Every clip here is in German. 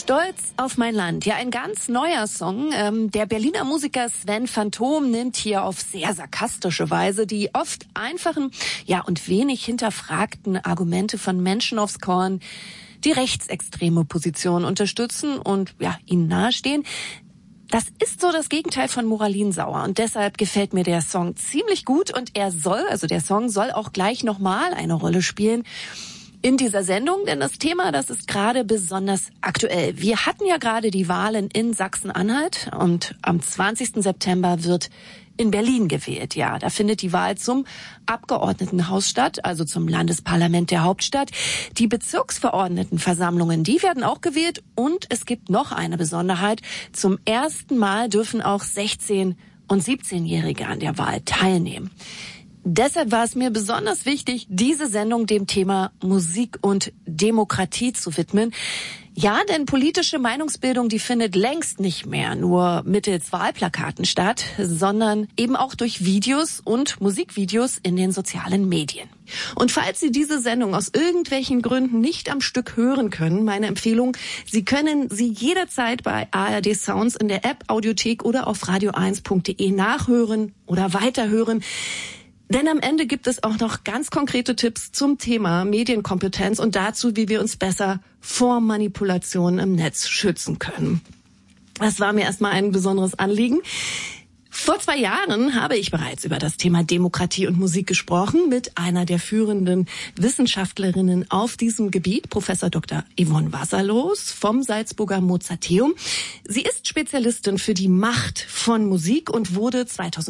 Stolz auf mein Land. Ja, ein ganz neuer Song. Der Berliner Musiker Sven Phantom nimmt hier auf sehr sarkastische Weise die oft einfachen, ja, und wenig hinterfragten Argumente von Menschen aufs Korn, die rechtsextreme Positionen unterstützen und, ja, ihnen nahestehen. Das ist so das Gegenteil von Moralinsauer und deshalb gefällt mir der Song ziemlich gut und der Song soll auch gleich nochmal eine Rolle spielen in dieser Sendung, denn das Thema, das ist gerade besonders aktuell. Wir hatten ja gerade die Wahlen in Sachsen-Anhalt und am 20. September wird in Berlin gewählt. Ja, da findet die Wahl zum Abgeordnetenhaus statt, also zum Landesparlament der Hauptstadt. Die Bezirksverordnetenversammlungen, die werden auch gewählt und es gibt noch eine Besonderheit. Zum ersten Mal dürfen auch 16- und 17-Jährige an der Wahl teilnehmen. Deshalb war es mir besonders wichtig, diese Sendung dem Thema Musik und Demokratie zu widmen. Ja, denn politische Meinungsbildung, die findet längst nicht mehr nur mittels Wahlplakaten statt, sondern eben auch durch Videos und Musikvideos in den sozialen Medien. Und falls Sie diese Sendung aus irgendwelchen Gründen nicht am Stück hören können, meine Empfehlung, Sie können sie jederzeit bei ARD Sounds in der App, Audiothek oder auf radio1.de nachhören oder weiterhören. Denn am Ende gibt es auch noch ganz konkrete Tipps zum Thema Medienkompetenz und dazu, wie wir uns besser vor Manipulationen im Netz schützen können. Das war mir erstmal ein besonderes Anliegen. Vor 2 Jahren habe ich bereits über das Thema Demokratie und Musik gesprochen mit einer der führenden Wissenschaftlerinnen auf diesem Gebiet, Professor Dr. Yvonne Wasserlos vom Salzburger Mozarteum. Sie ist Spezialistin für die Macht von Musik und wurde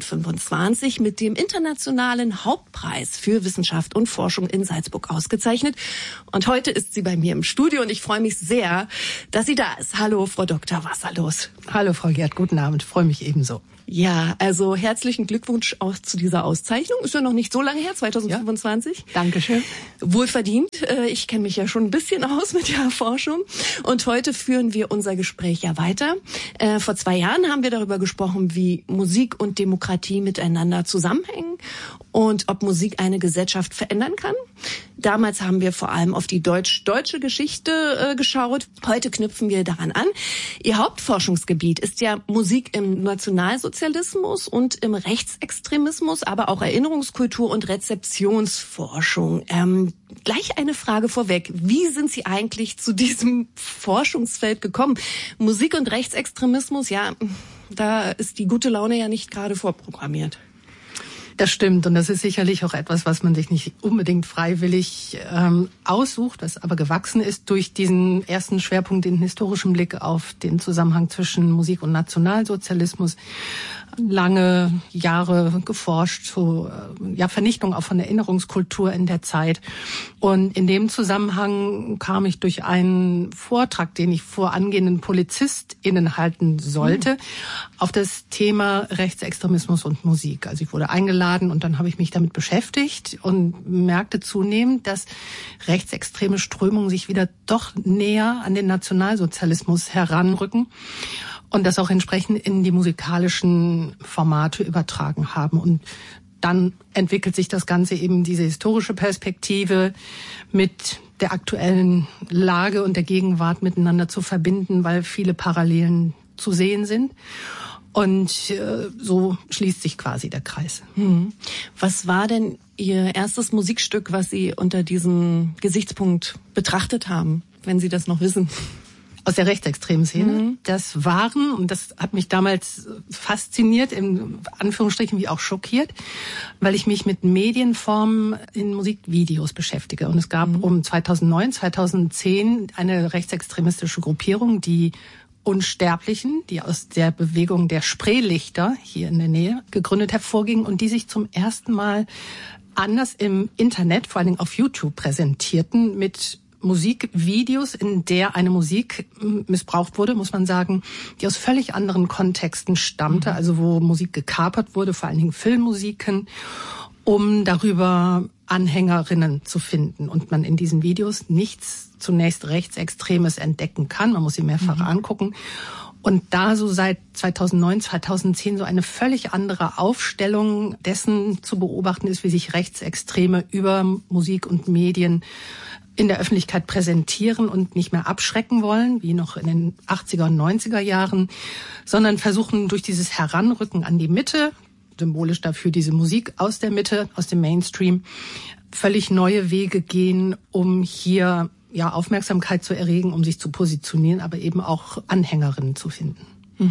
2025 mit dem Internationalen Hauptpreis für Wissenschaft und Forschung in Salzburg ausgezeichnet. Und heute ist sie bei mir im Studio und ich freue mich sehr, dass sie da ist. Hallo, Frau Dr. Wasserlos. Hallo, Frau Gerd, guten Abend, freue mich ebenso. Ja, also herzlichen Glückwunsch auch zu dieser Auszeichnung. Ist ja noch nicht so lange her, 2025. Ja, Dankeschön. Wohlverdient. Ich kenne mich ja schon ein bisschen aus mit der Forschung. Und heute führen wir unser Gespräch ja weiter. Vor 2 Jahren haben wir darüber gesprochen, wie Musik und Demokratie miteinander zusammenhängen und ob Musik eine Gesellschaft verändern kann. Damals haben wir vor allem auf die deutsche Geschichte geschaut. Heute knüpfen wir daran an. Ihr Hauptforschungsgebiet ist ja Musik im Nationalsozialismus und im Rechtsextremismus, aber auch Erinnerungskultur und Rezeptionsforschung. Gleich eine Frage vorweg. Wie sind Sie eigentlich zu diesem Forschungsfeld gekommen? Musik und Rechtsextremismus, ja, da ist die gute Laune ja nicht gerade vorprogrammiert. Das stimmt und das ist sicherlich auch etwas, was man sich nicht unbedingt freiwillig aussucht, was aber gewachsen ist durch diesen ersten Schwerpunkt, den historischen Blick auf den Zusammenhang zwischen Musik und Nationalsozialismus. Lange Jahre geforscht zu Vernichtung auch von Erinnerungskultur in der Zeit. Und in dem Zusammenhang kam ich durch einen Vortrag, den ich vor angehenden PolizistInnen halten sollte, auf das Thema Rechtsextremismus und Musik. Also ich wurde eingeladen und dann habe ich mich damit beschäftigt und merkte zunehmend, dass rechtsextreme Strömungen sich wieder doch näher an den Nationalsozialismus heranrücken. Und das auch entsprechend in die musikalischen Formate übertragen haben. Und dann entwickelt sich das Ganze eben diese historische Perspektive mit der aktuellen Lage und der Gegenwart miteinander zu verbinden, weil viele Parallelen zu sehen sind. Und so schließt sich quasi der Kreis. Was war denn Ihr erstes Musikstück, was Sie unter diesem Gesichtspunkt betrachtet haben, wenn Sie das noch wissen? Aus der rechtsextremen Szene. Das waren, und das hat mich damals fasziniert, in Anführungsstrichen wie auch schockiert, weil ich mich mit Medienformen in Musikvideos beschäftige. Und es gab um 2009, 2010 eine rechtsextremistische Gruppierung, die Unsterblichen, die aus der Bewegung der Spreelichter hier in der Nähe gegründet hervorging und die sich zum ersten Mal anders im Internet, vor allen Dingen auf YouTube, präsentierten mit Musikvideos, in der eine Musik missbraucht wurde, muss man sagen, die aus völlig anderen Kontexten stammte, also wo Musik gekapert wurde, vor allen Dingen Filmmusiken, um darüber Anhängerinnen zu finden. Und man in diesen Videos nichts zunächst Rechtsextremes entdecken kann, man muss sie mehrfach angucken. Und da so seit 2009, 2010 so eine völlig andere Aufstellung dessen zu beobachten ist, wie sich Rechtsextreme über Musik und Medien in der Öffentlichkeit präsentieren und nicht mehr abschrecken wollen, wie noch in den 80er und 90er Jahren, sondern versuchen durch dieses Heranrücken an die Mitte, symbolisch dafür diese Musik aus der Mitte, aus dem Mainstream, völlig neue Wege gehen, um hier Aufmerksamkeit zu erregen, um sich zu positionieren, aber eben auch Anhängerinnen zu finden.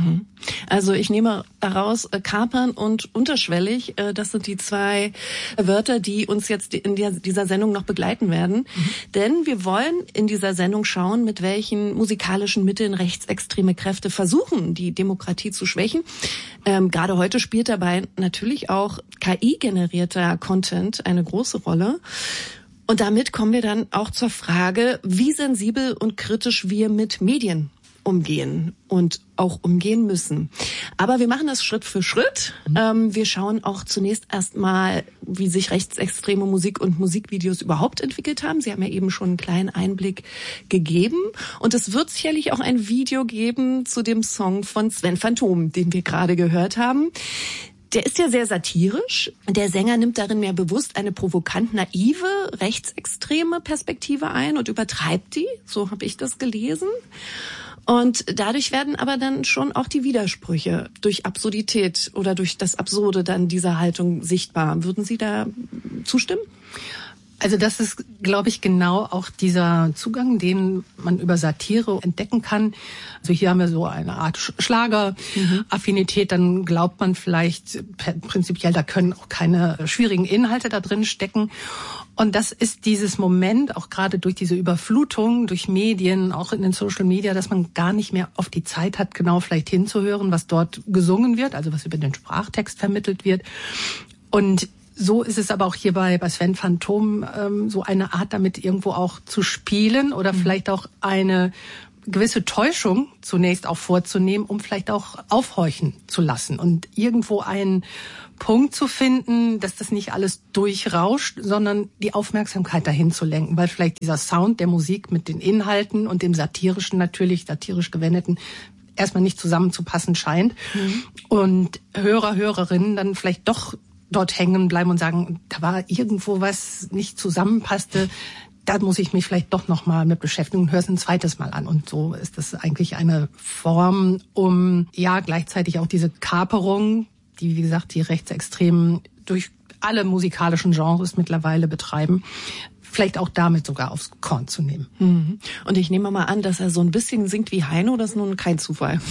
Also ich nehme daraus kapern und unterschwellig. Das sind die zwei Wörter, die uns jetzt in dieser Sendung noch begleiten werden. Denn wir wollen in dieser Sendung schauen, mit welchen musikalischen Mitteln rechtsextreme Kräfte versuchen, die Demokratie zu schwächen. Gerade heute spielt dabei natürlich auch KI-generierter Content eine große Rolle. Und damit kommen wir dann auch zur Frage, wie sensibel und kritisch wir mit Medien umgehen und auch umgehen müssen. Aber wir machen das Schritt für Schritt. Wir schauen auch zunächst erstmal, wie sich rechtsextreme Musik und Musikvideos überhaupt entwickelt haben. Sie haben ja eben schon einen kleinen Einblick gegeben. Und es wird sicherlich auch ein Video geben zu dem Song von Sven Phantom, den wir gerade gehört haben. Der ist ja sehr satirisch. Der Sänger nimmt darin mehr bewusst eine provokant naive, rechtsextreme Perspektive ein und übertreibt die. So habe ich das gelesen. Und dadurch werden aber dann schon auch die Widersprüche durch Absurdität oder durch das Absurde dann dieser Haltung sichtbar. Würden Sie da zustimmen? Also das ist, glaube ich, genau auch dieser Zugang, den man über Satire entdecken kann. Also hier haben wir so eine Art Schlageraffinität, dann glaubt man vielleicht prinzipiell, da können auch keine schwierigen Inhalte da drin stecken. Und das ist dieses Moment, auch gerade durch diese Überflutung, durch Medien, auch in den Social Media, dass man gar nicht mehr oft die Zeit hat, genau vielleicht hinzuhören, was dort gesungen wird, also was über den Sprachtext vermittelt wird. Und so ist es aber auch hier bei Sven Phantom so eine Art, damit irgendwo auch zu spielen oder vielleicht auch eine gewisse Täuschung zunächst auch vorzunehmen, um vielleicht auch aufhorchen zu lassen und irgendwo einen Punkt zu finden, dass das nicht alles durchrauscht, sondern die Aufmerksamkeit dahin zu lenken, weil vielleicht dieser Sound der Musik mit den Inhalten und dem satirischen, natürlich satirisch gewendeten, erstmal nicht zusammenzupassen scheint. Und Hörerinnen dann vielleicht doch dort hängen bleiben und sagen, da war irgendwo was nicht zusammenpasste, da muss ich mich vielleicht doch noch mal mit beschäftigen und höre es ein zweites Mal an. Und so ist das eigentlich eine Form, um gleichzeitig auch diese Kaperung, die, wie gesagt, die Rechtsextremen durch alle musikalischen Genres mittlerweile betreiben, vielleicht auch damit sogar aufs Korn zu nehmen. Und ich nehme mal an, dass er so ein bisschen singt wie Heino, das ist nun kein Zufall.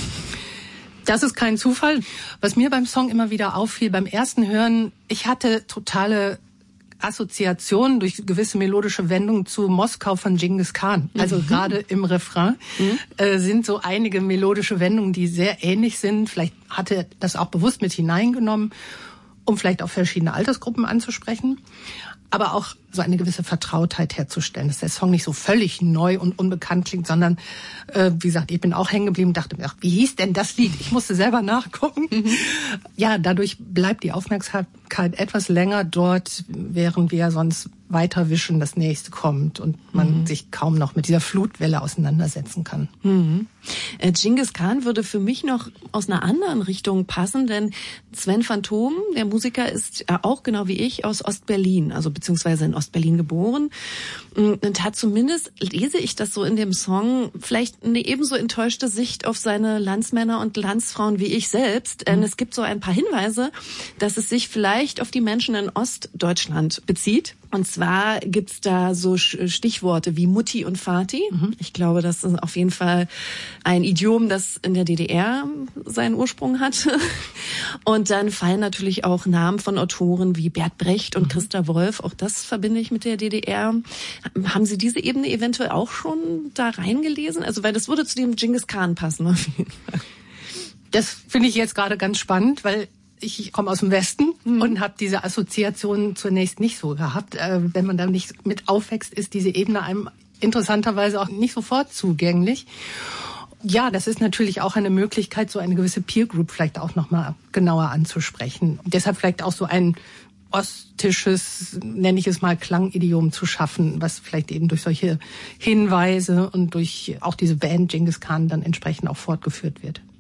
Das ist kein Zufall. Was mir beim Song immer wieder auffiel, beim ersten Hören, ich hatte totale Assoziationen durch gewisse melodische Wendungen zu Moskau von Genghis Khan. Also gerade im Refrain sind so einige melodische Wendungen, die sehr ähnlich sind. Vielleicht hat er das auch bewusst mit hineingenommen, um vielleicht auch verschiedene Altersgruppen anzusprechen. Aber auch so eine gewisse Vertrautheit herzustellen, dass der Song nicht so völlig neu und unbekannt klingt, sondern, wie gesagt, ich bin auch hängen geblieben und dachte mir, wie hieß denn das Lied? Ich musste selber nachgucken. Ja, dadurch bleibt die Aufmerksamkeit etwas länger dort, während wir sonst weiterwischen, das nächste kommt und man sich kaum noch mit dieser Flutwelle auseinandersetzen kann. Genghis Khan würde für mich noch aus einer anderen Richtung passen, denn Sven Phantom, der Musiker, ist auch genau wie ich aus Ostberlin, also beziehungsweise in Ostberlin geboren und hat zumindest, lese ich das so in dem Song, vielleicht eine ebenso enttäuschte Sicht auf seine Landsmänner und Landsfrauen wie ich selbst. Denn es gibt so ein paar Hinweise, dass es sich vielleicht auf die Menschen in Ostdeutschland bezieht. Und zwar gibt's da so Stichworte wie Mutti und Vati. Ich glaube, das ist auf jeden Fall ein Idiom, das in der DDR seinen Ursprung hat. Und dann fallen natürlich auch Namen von Autoren wie Bert Brecht und Christa Wolf. Auch das verbinde ich mit der DDR. Haben Sie diese Ebene eventuell auch schon da reingelesen? Also, weil das würde zu dem Genghis Khan passen auf jeden Fall. Das finde ich jetzt gerade ganz spannend, weil ich komme aus dem Westen und habe diese Assoziation zunächst nicht so gehabt. Wenn man da nicht mit aufwächst, ist diese Ebene einem interessanterweise auch nicht sofort zugänglich. Ja, das ist natürlich auch eine Möglichkeit, so eine gewisse Peer Group vielleicht auch noch mal genauer anzusprechen. Und deshalb vielleicht auch so ein ostisches, nenne ich es mal, Klangidiom zu schaffen, was vielleicht eben durch solche Hinweise und durch auch diese Band Genghis Khan dann entsprechend auch fortgeführt wird.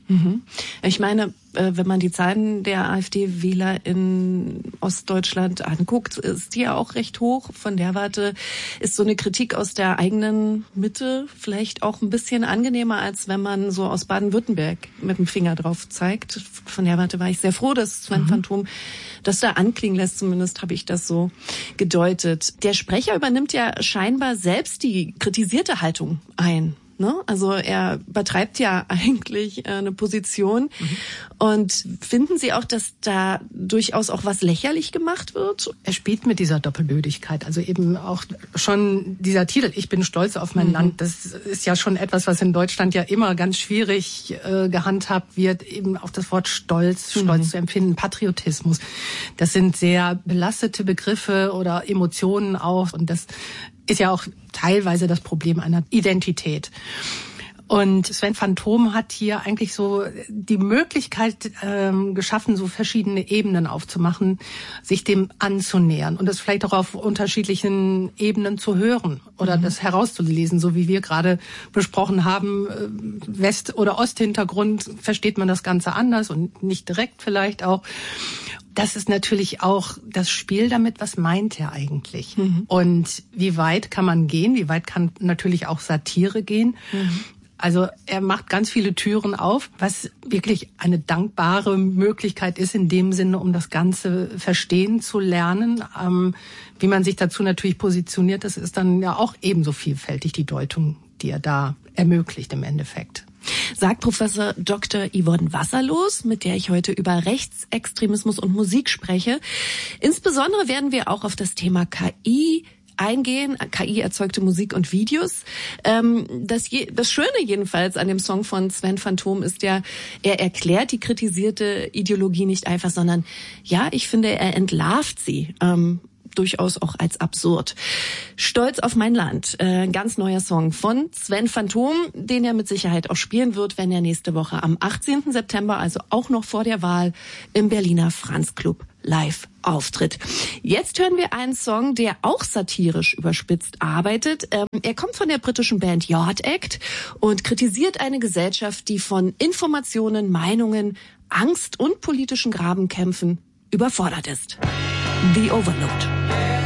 Ich meine, wenn man die Zahlen der AfD-Wähler in Ostdeutschland anguckt, ist die ja auch recht hoch. Von der Warte ist so eine Kritik aus der eigenen Mitte vielleicht auch ein bisschen angenehmer, als wenn man so aus Baden-Württemberg mit dem Finger drauf zeigt. Von der Warte war ich sehr froh, dass Sven Phantom das da anklingen lässt. Zumindest habe ich das so gedeutet. Der Sprecher übernimmt ja scheinbar selbst die kritisierte Haltung ein. Ne? Also er übertreibt ja eigentlich eine Position. Und finden Sie auch, dass da durchaus auch was lächerlich gemacht wird? Er spielt mit dieser Doppelbödigkeit. Also eben auch schon dieser Titel, ich bin stolz auf mein Land, das ist ja schon etwas, was in Deutschland ja immer ganz schwierig gehandhabt wird. Eben auch das Wort Stolz zu empfinden, Patriotismus. Das sind sehr belastete Begriffe oder Emotionen auch. Und das ist ja auch teilweise das Problem einer Identität. Und Sven Phantom hat hier eigentlich so die Möglichkeit geschaffen, so verschiedene Ebenen aufzumachen, sich dem anzunähern und das vielleicht auch auf unterschiedlichen Ebenen zu hören oder das herauszulesen, so wie wir gerade besprochen haben. West- oder Osthintergrund versteht man das Ganze anders und nicht direkt vielleicht auch. Das ist natürlich auch das Spiel damit, was meint er eigentlich? Und wie weit kann man gehen? Wie weit kann natürlich auch Satire gehen? Also er macht ganz viele Türen auf, was wirklich eine dankbare Möglichkeit ist in dem Sinne, um das Ganze verstehen zu lernen. Wie man sich dazu natürlich positioniert, das ist dann ja auch ebenso vielfältig, die Deutung, die er da ermöglicht im Endeffekt. Sagt Professor Dr. Yvonne Wasserlos, mit der ich heute über Rechtsextremismus und Musik spreche. Insbesondere werden wir auch auf das Thema KI eingehen, KI-erzeugte Musik und Videos. Das Schöne jedenfalls an dem Song von Sven Phantom ist ja, er erklärt die kritisierte Ideologie nicht einfach, sondern ja, ich finde, er entlarvt sie. Durchaus auch als absurd. Stolz auf mein Land, ein ganz neuer Song von Sven Phantom, den er mit Sicherheit auch spielen wird, wenn er nächste Woche am 18. September, also auch noch vor der Wahl, im Berliner Franz Club live auftritt. Jetzt hören wir einen Song, der auch satirisch überspitzt arbeitet. Er kommt von der britischen Band Yard Act und kritisiert eine Gesellschaft, die von Informationen, Meinungen, Angst und politischen Grabenkämpfen überfordert ist. The Overload.